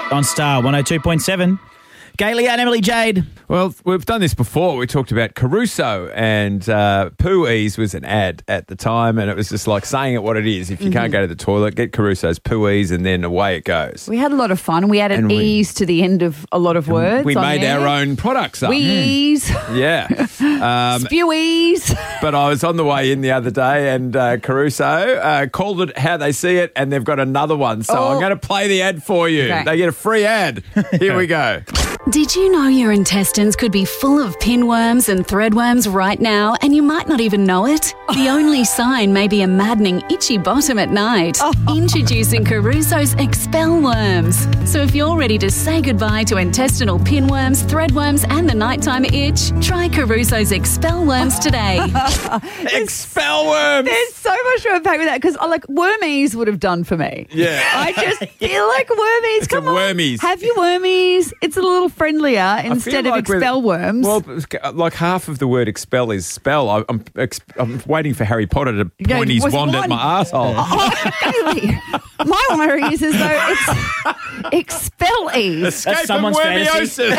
on Star 102.7. Gailey and Emily Jade. Well, we've done this before. We talked about Caruso and Poo-Ease was an ad at the time, and it was just like saying it what it is. If you can't go to the toilet, get Caruso's Poo-Ease, and then away it goes. We had a lot of fun. We added ease to the end of a lot of words. We made our own products up. Wheeze. Yeah. Spewies. But I was on the way in the other day, and Caruso called it how they see it, and they've got another one. So I'm going to play the ad for you. Okay. They get a free ad. Here we go. Did you know your intestines could be full of pinworms and threadworms right now and you might not even know it? The only sign may be a maddening itchy bottom at night. Introducing Caruso's Expel Worms. So if you're ready to say goodbye to intestinal pinworms, threadworms and the nighttime itch, try Caruso's Expel Worms today. Expel worms. There's so much to unpack with that because wormies would have done for me. Yeah. I just feel like wormies. It's Come a on. wormies. Have your wormies. It's a little friendlier instead of like expel worms. Well, like half of the word expel is spell. I'm waiting for Harry Potter to point his wand at my arsehole. Gailey, my worry is as though it's expel-ease. Escape from someone's wormiosis.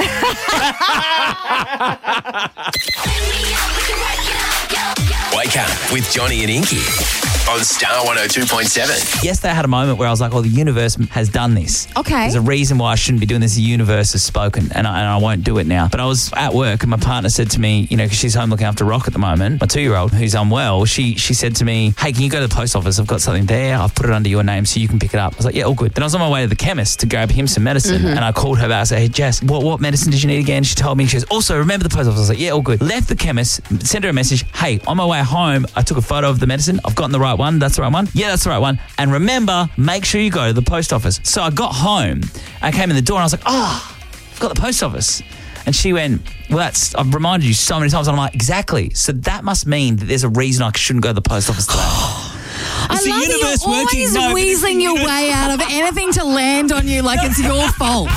Wake up with Johnny and Inky on Star 102.7. Yesterday I had a moment where I was like, the universe has done this. Okay. There's a reason why I shouldn't be doing this. The universe has spoken and I won't do it now. But I was at work and my partner said to me, because she's home looking after Rock at the moment, my 2-year-old who's unwell, she said to me, hey, can you go to the post office? I've got something there. I've put it under your name so you can pick it up. I was like, yeah, all good. Then I was on my way to the chemist to grab him some medicine and I called her back. I said, hey, Jess, what medicine did you need again? She told me. She goes, also, remember the post office? I was like, yeah, all good. Left the chemist, sent her a message, hey, on my way home, I took a photo of the medicine. I've gotten the right one. That's the right one. Yeah, that's the right one. And remember, make sure you go to the post office. So I got home. I came in the door and I was like, I've got the post office. And she went, well, I've reminded you so many times. And I'm like, exactly. So that must mean that there's a reason I shouldn't go to the post office today. I love that you're always weaseling your way out of anything to land on you like it's your fault.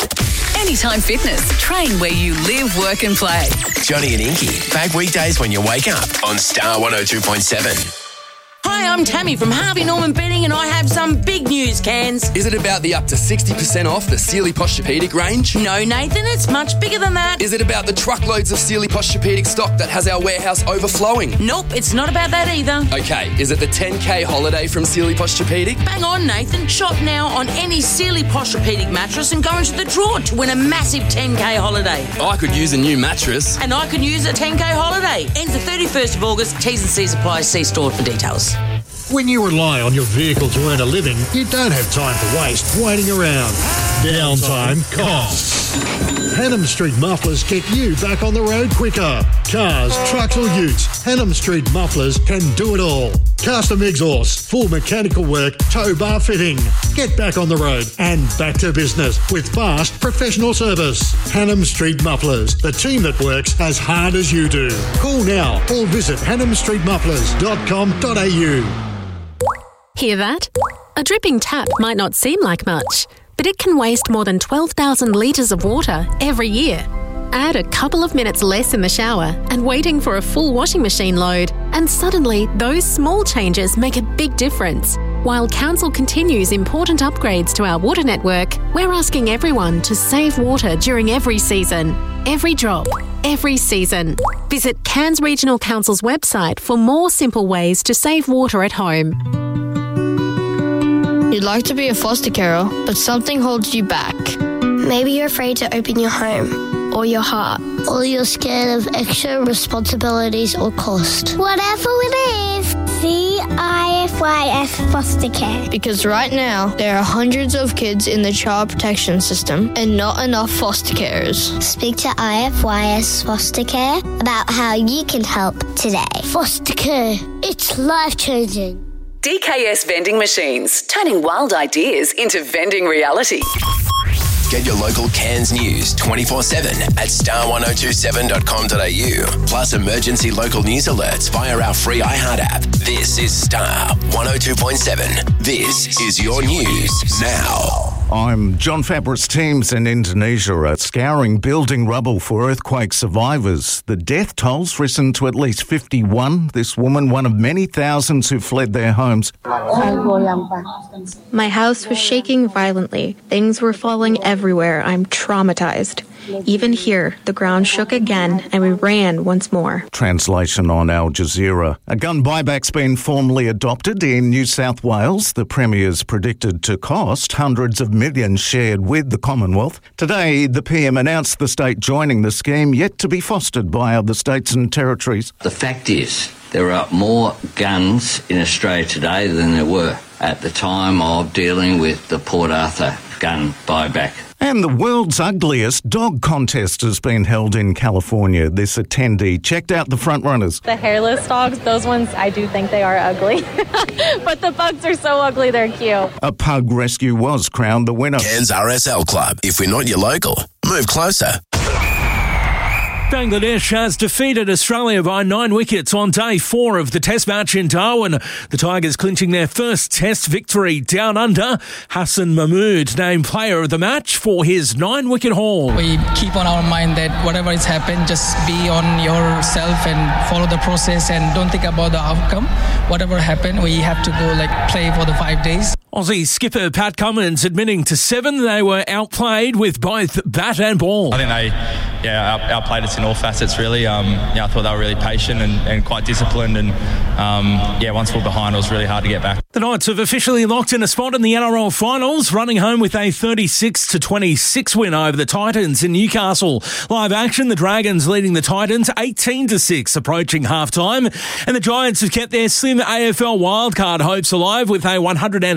Anytime Fitness. Train where you live, work and play. Johnny and Inky, back weekdays when you wake up on Star 102.7. Hi, I'm Tammy from Harvey Norman Bedding and I have some big news, Cans. Is it about the up to 60% off the Sealy Posturepedic range? No, Nathan, it's much bigger than that. Is it about the truckloads of Sealy Posturepedic stock that has our warehouse overflowing? Nope, it's not about that either. Okay, is it the 10K holiday from Sealy Posturepedic? Bang on, Nathan. Shop now on any Sealy Posturepedic mattress and go into the draw to win a massive 10K holiday. I could use a new mattress. And I could use a 10K holiday. Ends the 31st of August. T's and C's apply. See store for details. When you rely on your vehicle to earn a living, you don't have time to waste waiting around. Downtime costs. Hannam Street Mufflers get you back on the road quicker. Cars, trucks or utes, Hannam Street Mufflers can do it all. Custom exhaust, full mechanical work, tow bar fitting. Get back on the road and back to business with fast professional service. Hannam Street Mufflers, the team that works as hard as you do. Call now or visit hannamstreetmufflers.com.au. Hear that? A dripping tap might not seem like much, but it can waste more than 12,000 litres of water every year. Add a couple of minutes less in the shower and waiting for a full washing machine load, and suddenly those small changes make a big difference. While Council continues important upgrades to our water network, we're asking everyone to save water during every season. Every drop, every season. Visit Cairns Regional Council's website for more simple ways to save water at home. You'd like to be a foster carer, but something holds you back. Maybe you're afraid to open your home or your heart, or you're scared of extra responsibilities or cost. Whatever it is, CIFYS Foster Care. Because right now, there are hundreds of kids in the child protection system and not enough foster carers. Speak to IFYS Foster Care about how you can help today. Foster Care, it's life-changing. DKS Vending Machines, turning wild ideas into vending reality. Get your local Cairns news 24/7 at star1027.com.au. Plus emergency local news alerts via our free iHeart app. This is Star 102.7. This is your news now. I'm John Fabris. Teams in Indonesia are scouring building rubble for earthquake survivors. The death toll's risen to at least 51. This woman, one of many thousands who fled their homes. My house was shaking violently. Things were falling everywhere. I'm traumatized. Even here, the ground shook again and we ran once more. Translation on Al Jazeera. A gun buyback's been formally adopted in New South Wales. The Premier's predicted to cost hundreds of millions shared with the Commonwealth. Today, the PM announced the state joining the scheme, yet to be fostered by other states and territories. The fact is, there are more guns in Australia today than there were at the time of dealing with the Port Arthur gun buyback. And the world's ugliest dog contest has been held in California. This attendee checked out the frontrunners. The hairless dogs, those ones, I do think they are ugly. But the pugs are so ugly, they're cute. A pug rescue was crowned the winner. Cairns RSL Club. If we're not your local, move closer. Bangladesh has defeated Australia by 9 wickets on day 4 of the Test match in Darwin. The Tigers clinching their first Test victory down under. Hassan Mahmood named player of the match for his 9-wicket haul. We keep on our mind that whatever has happened, just be on yourself and follow the process and don't think about the outcome. Whatever happened, we have to go play for the 5 days. Aussie skipper Pat Cummins admitting to 7 they were outplayed with both bat and ball. I think they outplayed us in all facets, really. I thought they were really patient and quite disciplined. And, once we were behind, it was really hard to get back. The Knights have officially locked in a spot in the NRL finals, running home with a 36-26 win over the Titans in Newcastle. Live action, the Dragons leading the Titans 18-6, approaching halftime. And the Giants have kept their slim AFL wildcard hopes alive with a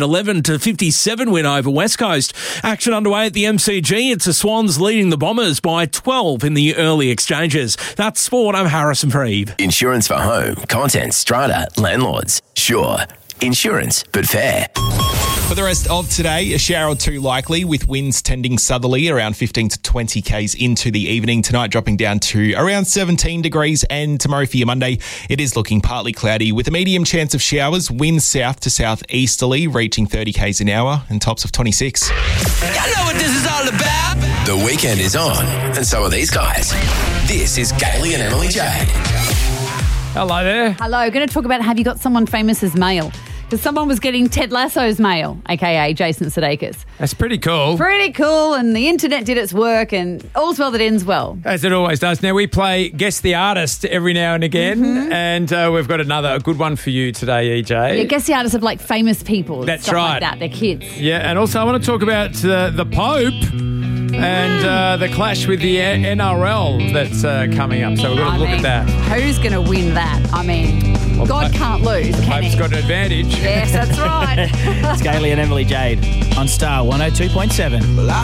111-57 win over West Coast. Action underway at the MCG. It's the Swans leading the Bombers by 12 in the early exchanges. That's sport. I'm Harrison Freeb. Insurance for home, contents, strata, landlords. Sure. Insurance, but fair. For the rest of today, a shower or two likely with winds tending southerly around 15 to 20 k's into the evening. Tonight dropping down to around 17 degrees, and tomorrow for your Monday, it is looking partly cloudy with a medium chance of showers, winds south to southeasterly reaching 30 k's an hour and tops of 26. You know what this is all about. The weekend is on, and so are these guys. This is Gailey and Emily Jade. Hello there. Hello. Going to talk about have you got someone famous as mail? Because someone was getting Ted Lasso's mail, a.k.a. Jason Sudeikis. That's pretty cool. Pretty cool, and the internet did its work, and all's well that ends well. As it always does. Now, we play Guess the Artist every now and again, and we've got a good one for you today, EJ. Yeah, guess the artists of, Famous people. That's stuff right. Like that, they're kids. Yeah, and also I want to talk about the Pope and the clash with the NRL that's coming up. So we've got to look at that. Who's going to win that? I mean, God can't lose, can he? Pope's got an advantage. Yes, that's right. It's Gailey and Emily Jade on Star 102.7.